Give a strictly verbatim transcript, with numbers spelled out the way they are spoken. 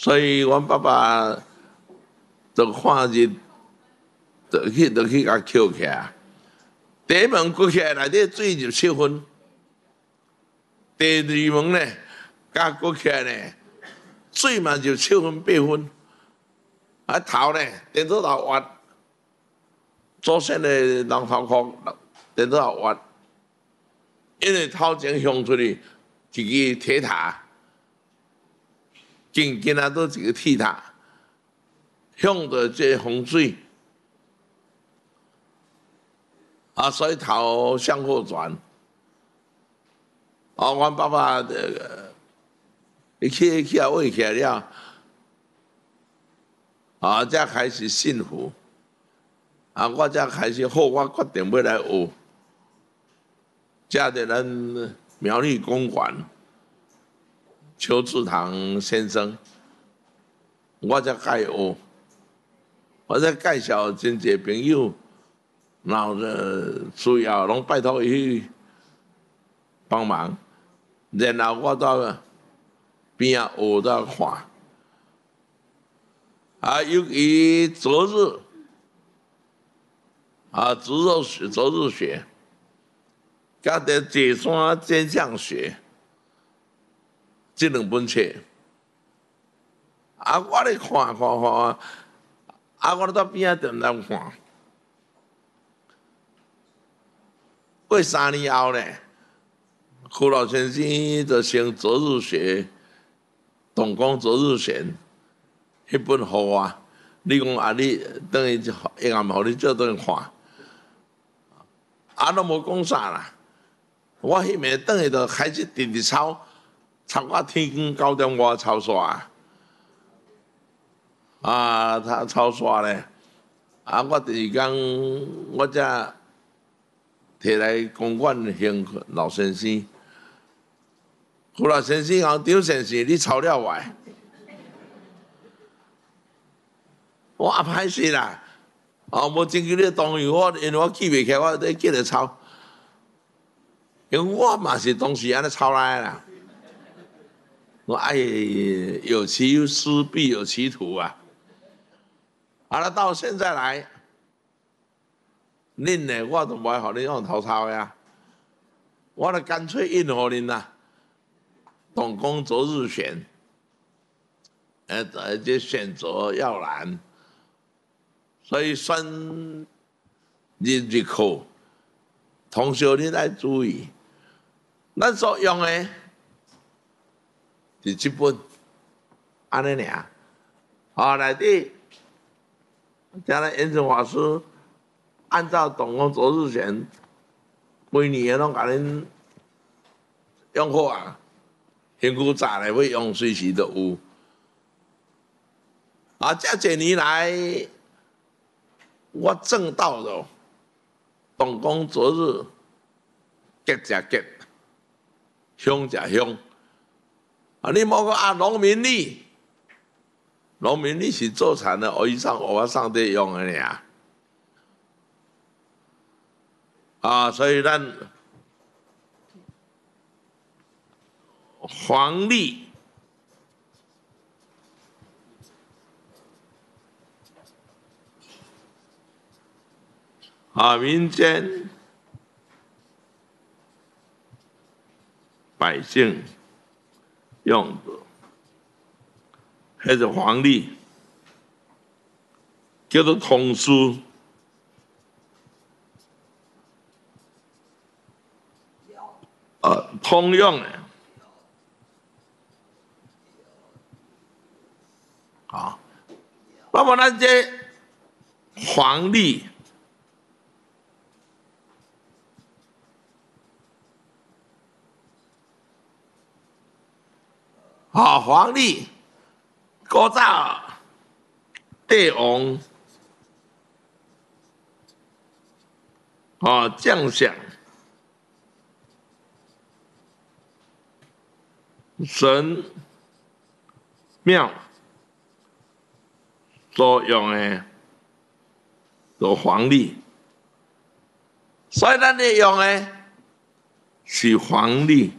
所以阮爸爸就看日，就去就去甲捡起来。第一门掘起来内底水入七分，第二门呢，甲掘起来呢，水嘛就七分八分。啊头呢，电脑头挖，祖先的人头壳电脑头挖，因为头前向出去一个铁塔，近近啊都一个铁塔，向着这风水。啊，所以头向后转。啊，阮爸爸这个，一去去啊，喂起来了，啊，才开始信佛。啊，我才开始好，我决定要来学。这的咱苗栗公馆邱志堂先生，我才介学，我才介绍真侪朋友。然后呃，需要拢拜托伊去帮忙，然后我到边啊学到看，啊，尤其择日啊，择日学、择日学，甲个解山真相学，这两本册，啊，我咧看看看，啊，我到边啊点来看。过三年后呢，胡老先生就成择日学，动工择日选，迄本互我，你讲啊，你等于一暗互你做等看，啊，都无讲啥啦。我迄暝等于就开始直直抄，抄到天光九点外抄煞，啊，他抄煞咧，啊，我第二天我才。摕来公馆向老先生，胡老先生讲张先生，你抄了歪，我啊歹势啦，哦，无证据你同意我，因为我记袂起来，我得记来抄，因为我嘛是当时安尼抄来啦。我哎，有其师必有其徒啊！好了，到现在来。恁呢，我都无爱互恁用偷抄呀，我就干脆印互恁啦。动工择日选，呃，而且选择要难，所以选日日课，同学恁爱注意，咱所用的是这本，安尼尔，啊内底，将来延伸法师。按照动工择日选，每年拢甲恁用好啊，辛苦早来要用，随时都有。啊，这几年来，我挣到了动工择日，吉则吉，凶则凶。啊，你莫讲啊，农民历，农民历是做产的，我以上我上帝用的尔。啊，所以咱黄历啊，民间百姓用的，还是黄历，叫做通书。呃，通用的，啊，那么咱这黄历啊，黄历古早帝王啊将相。神庙所用的做黄历，所以咱咧用的是黄历。